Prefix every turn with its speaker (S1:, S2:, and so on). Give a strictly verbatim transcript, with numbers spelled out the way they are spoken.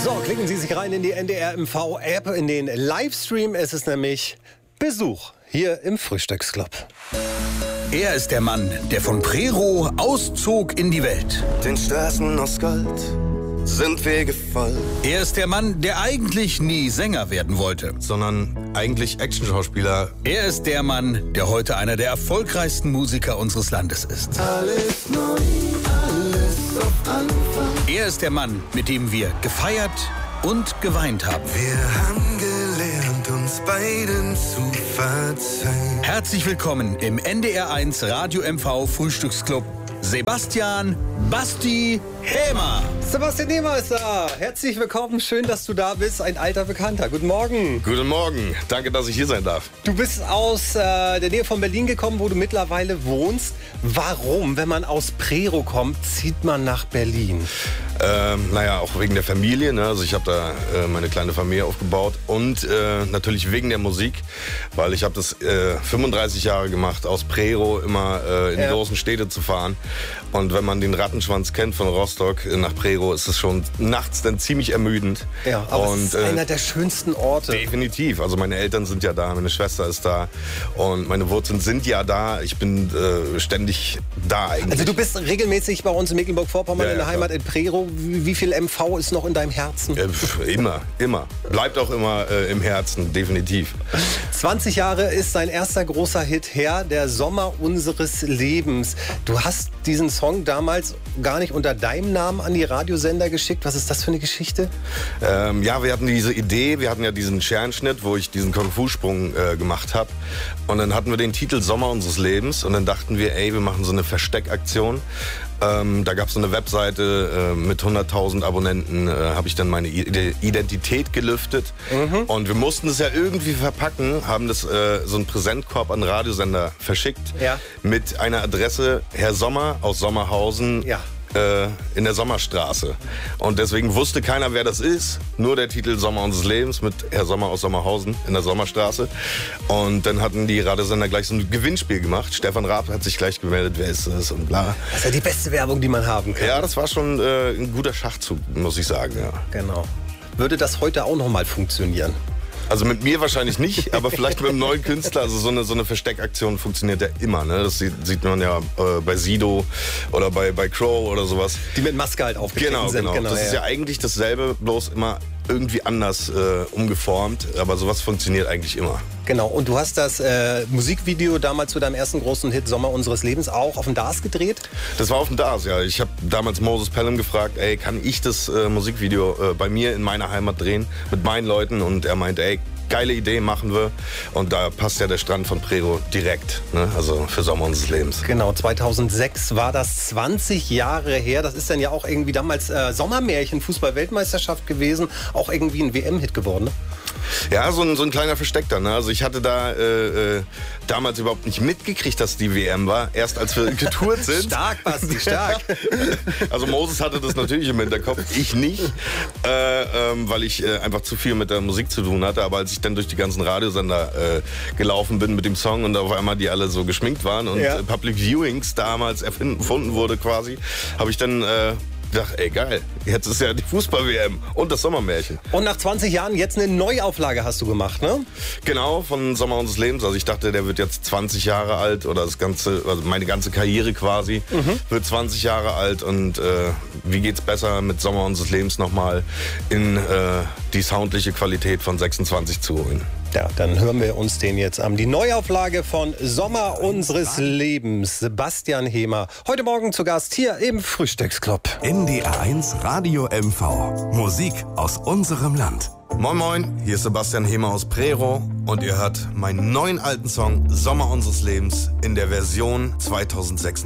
S1: So, klicken Sie sich rein in die N D R M V-App, in den Livestream. Es ist nämlich Besuch hier im Frühstücksclub.
S2: Er ist der Mann, der von Prero auszog in die Welt.
S3: Den Straßen aus Gold sind Wege voll.
S2: Er ist der Mann, der eigentlich nie Sänger werden wollte.
S3: Sondern eigentlich Actionschauspieler.
S2: Er ist der Mann, der heute einer der erfolgreichsten Musiker unseres Landes ist.
S3: Alles neu, alles auf Anfang.
S2: Er ist der Mann, mit dem wir gefeiert und geweint haben.
S3: Wir haben gelernt, uns beiden zu verzeihen.
S2: Herzlich willkommen im N D R eins Radio M V Frühstücksclub. Sebastian Basti Hämer.
S1: Sebastian Hämer ist da. Herzlich willkommen. Schön, dass du da bist. Ein alter Bekannter. Guten Morgen.
S3: Guten Morgen. Danke, dass ich hier sein darf.
S1: Du bist aus äh, der Nähe von Berlin gekommen, wo du mittlerweile wohnst. Warum, wenn man aus Prero kommt, zieht man nach Berlin?
S3: Ähm, naja, auch wegen der Familie. Ne? Also ich habe da äh, meine kleine Familie aufgebaut. Und äh, natürlich wegen der Musik. Weil ich habe das äh, fünfunddreißig Jahre gemacht, aus Prero immer äh, in ja. die großen Städte zu fahren. Und wenn man den Rattenschwanz kennt von Rostock nach Prero, ist es schon nachts dann ziemlich ermüdend.
S1: Ja, aber
S3: und,
S1: es ist äh, einer der schönsten Orte.
S3: Definitiv. Also meine Eltern sind ja da, meine Schwester ist da und meine Wurzeln sind ja da. Ich bin äh, ständig da eigentlich.
S1: Also du bist regelmäßig bei uns in Mecklenburg-Vorpommern
S3: ja,
S1: in der
S3: ja,
S1: Heimat
S3: klar.
S1: in Prero. Wie, wie viel M V ist noch in deinem Herzen?
S3: Äh, pf, immer, immer. Bleibt auch immer äh, im Herzen, definitiv.
S1: zwanzig Jahre ist sein erster großer Hit her, der Sommer unseres Lebens. Du hast diesen Song damals gar nicht unter deinem Namen an die Radiosender geschickt. Was ist das für eine Geschichte?
S3: Ähm, ja, wir hatten diese Idee, wir hatten ja diesen Scherenschnitt, wo ich diesen Kung-Fu-Sprung äh, gemacht habe. Und dann hatten wir den Titel Sommer unseres Lebens und dann dachten wir, ey, wir machen so eine Versteckaktion. Ähm, da gab es so eine Webseite äh, mit hunderttausend Abonnenten, äh, habe ich dann meine I- Identität gelüftet. Mhm. Und wir mussten es ja irgendwie verpacken, haben das äh, so einen Präsentkorb an Radiosender verschickt.
S1: Ja.
S3: Mit einer Adresse Herr Sommer aus Sommerhausen.
S1: Ja.
S3: In der Sommerstraße. Und deswegen wusste keiner, wer das ist. Nur der Titel Sommer unseres Lebens mit Herr Sommer aus Sommerhausen in der Sommerstraße. Und dann hatten die Radiosender gleich so ein Gewinnspiel gemacht. Stefan Raab hat sich gleich gemeldet, wer ist das und bla.
S1: Das ist ja die beste Werbung, die man haben kann.
S3: Ja, das war schon äh, ein guter Schachzug, muss ich sagen. Ja.
S1: Genau. Würde das heute auch noch mal funktionieren?
S3: Also mit mir wahrscheinlich nicht, aber vielleicht mit einem neuen Künstler. Also so eine, so eine Versteckaktion funktioniert ja immer. Ne? Das sieht, sieht man ja äh, bei Sido oder bei, bei Crow oder sowas.
S1: Die mit Maske halt aufgetreten
S3: genau,
S1: sind.
S3: Genau, genau. Das ja. ist ja eigentlich dasselbe, bloß immer irgendwie anders äh, umgeformt. Aber sowas funktioniert eigentlich immer.
S1: Genau, und du hast das äh, Musikvideo damals zu deinem ersten großen Hit Sommer unseres Lebens auch auf dem D A S gedreht?
S3: Das war auf dem D A S, ja. Ich habe damals Moses Pelham gefragt, ey, kann ich das äh, Musikvideo äh, bei mir in meiner Heimat drehen mit meinen Leuten? Und er meinte, ey, geile Idee, machen wir. Und da passt ja der Strand von Prero direkt, ne? Also für Sommer unseres Lebens.
S1: Genau, zweitausendsechs war das zwanzig Jahre her. Das ist dann ja auch irgendwie damals äh, Sommermärchen, Fußball-Weltmeisterschaft gewesen. Auch irgendwie ein W M-Hit geworden, ne?
S3: Ja, so ein, so ein kleiner Versteckter. Ne? Also ich hatte da äh, äh, damals überhaupt nicht mitgekriegt, dass die W M war. Erst als wir getourt sind.
S1: Stark, Basti, stark.
S3: Also Moses hatte das natürlich im Hinterkopf, ich nicht. Äh, ähm, weil ich äh, einfach zu viel mit der Musik zu tun hatte. Aber als ich dann durch die ganzen Radiosender äh, gelaufen bin mit dem Song und auf einmal die alle so geschminkt waren und ja. äh, Public Viewings damals erfunden wurde quasi, habe ich dann... Äh, Ich dachte, ey geil, jetzt ist ja die Fußball-W M und das Sommermärchen.
S1: Und nach zwanzig Jahren jetzt eine Neuauflage hast du gemacht, ne?
S3: Genau, von Sommer unseres Lebens. Also ich dachte, der wird jetzt zwanzig Jahre alt oder das ganze, also meine ganze Karriere quasi mhm. wird zwanzig Jahre alt. Und äh, wie geht's besser mit Sommer unseres Lebens nochmal in äh, die soundliche Qualität von sechsundzwanzig zu holen?
S1: Ja, dann hören wir uns den jetzt an. Die Neuauflage von Sommer unseres Lebens. Sebastian Hämer. Heute Morgen zu Gast hier im Frühstücksclub.
S4: N D R eins Radio M V. Musik aus unserem Land.
S3: Moin Moin, hier ist Sebastian Hämer aus Prero und ihr hört meinen neuen alten Song Sommer unseres Lebens in der Version zweitausendsechs.